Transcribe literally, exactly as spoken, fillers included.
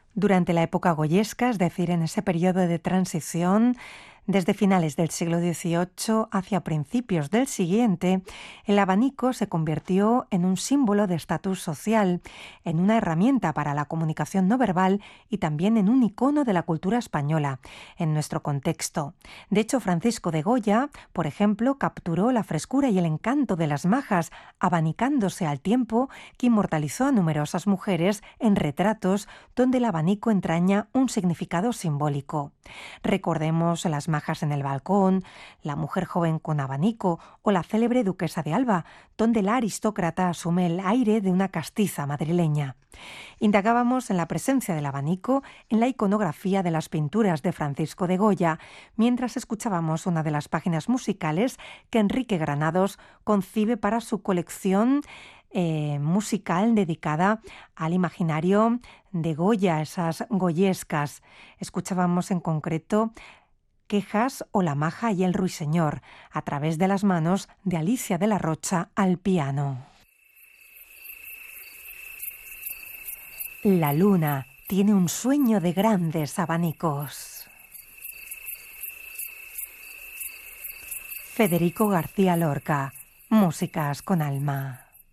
Durante la época goyesca, es decir, en ese periodo de transición, desde finales del siglo dieciocho hacia principios del siguiente, el abanico se convirtió en un símbolo de estatus social, en una herramienta para la comunicación no verbal y también en un icono de la cultura española, en nuestro contexto. De hecho, Francisco de Goya, por ejemplo, capturó la frescura y el encanto de las majas, abanicándose al tiempo que inmortalizó a numerosas mujeres en retratos donde el abanico entraña un significado simbólico. Recordemos las majas en el balcón, la mujer joven con abanico o la célebre duquesa de Alba, donde la aristócrata asume el aire de una castiza madrileña. Indagábamos en la presencia del abanico en la iconografía de las pinturas de Francisco de Goya, mientras escuchábamos una de las páginas musicales que Enrique Granados concibe para su colección Eh, musical dedicada al imaginario de Goya, esas goyescas. Escuchábamos en concreto Quejas o La maja y el ruiseñor, a través de las manos de Alicia de la Rocha al piano. La luna tiene un sueño de grandes abanicos. Federico García Lorca, Músicas con alma.